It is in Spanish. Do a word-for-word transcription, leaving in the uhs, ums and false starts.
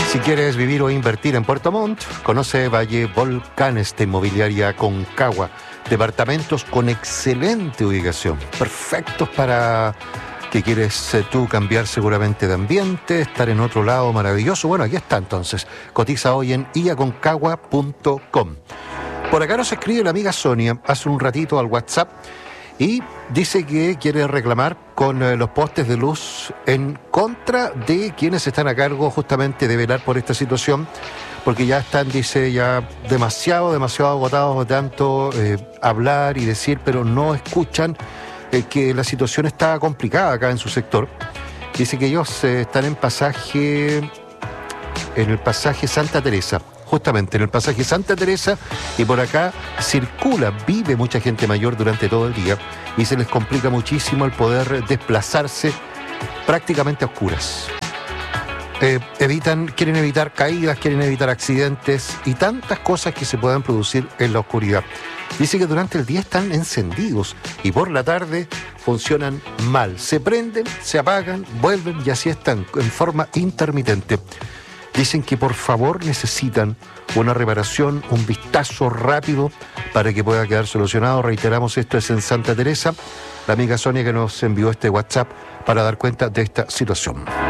Si quieres vivir o invertir en Puerto Montt, conoce Valle Volcanes de Inmobiliaria Concagua. Departamentos con excelente ubicación, perfectos para que quieres eh, tú cambiar seguramente de ambiente, estar en otro lado maravilloso. Bueno, aquí está entonces. Cotiza hoy en iaconcagua punto com. Por acá nos escribe la amiga Sonia hace un ratito al WhatsApp y dice que quiere reclamar con eh, los postes de luz en contra de quienes están a cargo justamente de velar por esta situación, porque ya están, dice, ya demasiado, demasiado agotados de tanto eh, hablar y decir, pero no escuchan eh, que la situación está complicada acá en su sector. Dice que ellos eh, están en pasaje, en el pasaje Santa Teresa, justamente en el pasaje Santa Teresa, y por acá circula, vive mucha gente mayor durante todo el día y se les complica muchísimo el poder desplazarse prácticamente a oscuras. Eh, evitan, quieren evitar caídas, quieren evitar accidentes y tantas cosas que se puedan producir en la oscuridad. Dice que durante el día están encendidos y por la tarde funcionan mal. Se prenden, se apagan, vuelven y así están en forma intermitente. Dicen que por favor necesitan una reparación, un vistazo rápido para que pueda quedar solucionado. Reiteramos, esto es en Santa Teresa. La amiga Sonia que nos envió este WhatsApp para dar cuenta de esta situación.